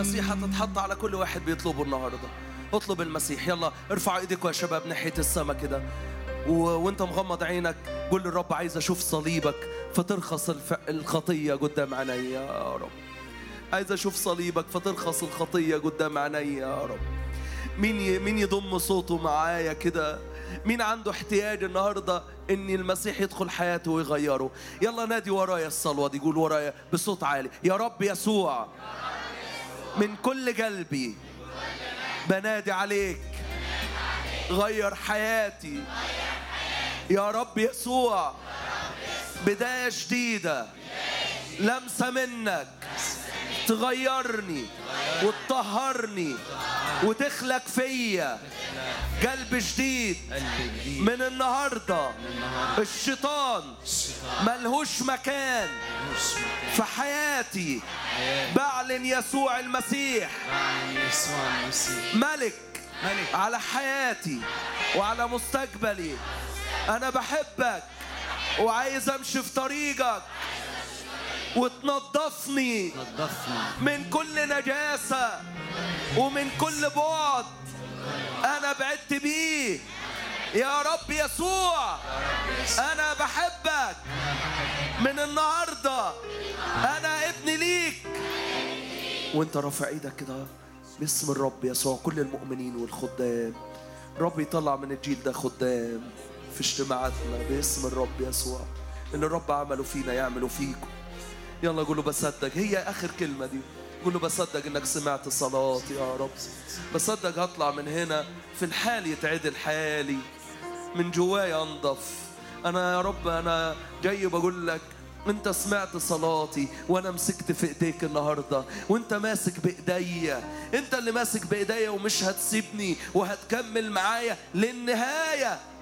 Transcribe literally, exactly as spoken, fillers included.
المسيح هتتحط على كل واحد بيطلبه النهارده. اطلب المسيح. يلا ارفعوا ايديكم يا شباب ناحية السما كده، و... وانت مغمض عينك قول للرب عايز اشوف صليبك فترخص الف... الخطية قدام عيني يا رب. عايز اشوف صليبك فترخص الخطية قدام عيني يا رب. مين ي... مين يضم صوته معايا كده؟ مين عنده احتياج النهارده ان المسيح يدخل حياته ويغيره؟ يلا نادي ورايا الصلوة دي، قول ورايا بصوت عالي: يا رب يسوع من كل قلبي بنادي عليك، غير حياتي يا رب يسوع. بداية جديدة، لمسة منك تغيرني وتطهرني وتخلق فيا قلب جديد. من النهاردة الشيطان ملهوش مكان في حياتي. بعلن يسوع المسيح ملك على حياتي وعلى مستقبلي. أنا بحبك وعايز أمشي في طريقك وتنظفني من كل نجاسة ومن كل بعد أنا بعدت بيه يا رب يسوع. أنا بحبك من النهاردة، أنا ابن ليك. وانت رافع ايدك كده باسم الرب يسوع، كل المؤمنين والخدام رب يطلع من الجيل ده خدام في اجتماعاتنا باسم الرب يسوع. اللي الرب عمله فينا يعمله فيكم. يلا قولوا بصدق، هي آخر كلمة دي. قولوا بصدق إنك سمعت صلاتي يا رب. بصدق هطلع من هنا في الحال يتعدل حالي، من جوايا أنضف. أنا يا رب أنا جاي بقول لك أنت سمعت صلاتي وأنا مسكت في إيديك النهاردة، وأنت ماسك بإيديا. أنت اللي ماسك بإيديا ومش هتسيبني وهتكمل معايا للنهاية.